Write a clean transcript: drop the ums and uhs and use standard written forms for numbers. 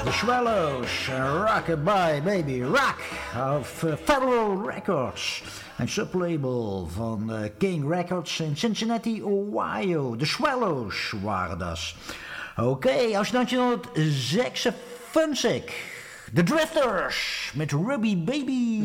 The Swallows, Rockabye Baby Rock of Federal Records. Een sublabel van King Records in Cincinnati, Ohio. The Swallows waren dat. Oké, als je 1956. The Drifters met Ruby Baby.